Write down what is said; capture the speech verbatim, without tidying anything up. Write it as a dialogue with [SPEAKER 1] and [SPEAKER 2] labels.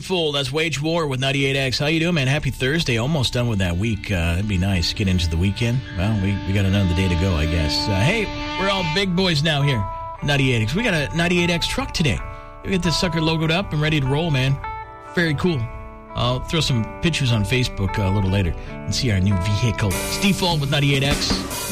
[SPEAKER 1] Beautiful. That's Wage War with ninety-eight X. How you doing, man? Happy Thursday. Almost done with that week. Uh, it'd be nice. Get into the weekend. Well, we, we got another day to go, I guess. Uh, hey, we're all big boys now here. ninety-eight X. We got a ninety-eight X truck today. We got this sucker logoed up and ready to roll, man. Very cool. I'll throw some pictures on Facebook uh, a little later and see our new vehicle. Steve Fall with ninety-eight X.